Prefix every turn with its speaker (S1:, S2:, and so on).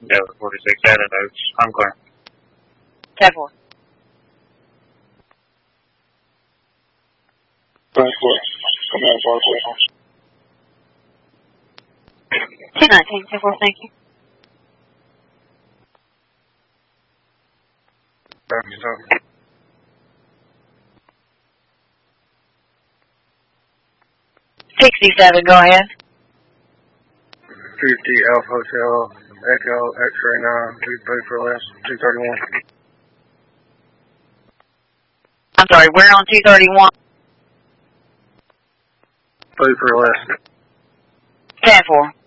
S1: Delta 46 Adam Oaks. I'm clear.
S2: 10-4.
S3: 10-4. Come out, Barclay.
S2: 219, 10-4, thank you.
S1: Stop.
S2: 67, go ahead.
S1: 50 Alpha Hotel, Echo, X-ray 9, 2 for less, 231.
S2: I'm sorry, we're on 231.
S1: 2 for less.
S2: 10-4.